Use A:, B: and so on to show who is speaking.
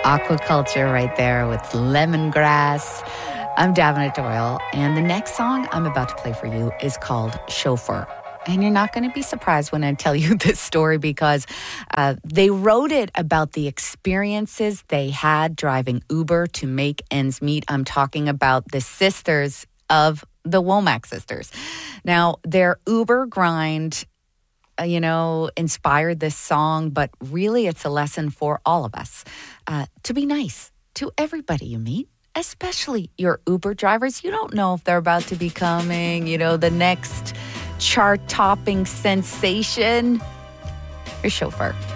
A: Aquaculture right there with Lemongrass. I'm Davina Doyle, and the next song I'm about to play for you is called Chauffeur. And you're not going to be surprised when I tell you this story because they wrote it about the experiences they had driving Uber to make ends meet. I'm talking about the sisters of the Womack sisters. Now, their Uber grind, inspired this song, but really it's a lesson for all of us to be nice to everybody you meet, especially your Uber drivers. You don't know if they're about to be coming, the next chart-topping sensation. Your chauffeur.